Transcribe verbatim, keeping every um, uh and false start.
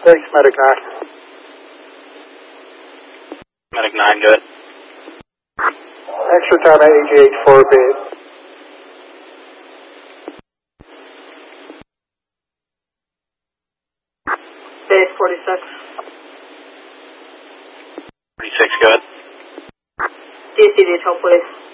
Thanks, Medic nine. Medic nine, good. Extra time at A G H four base. Base forty-six. forty-six, good. D C detail, please.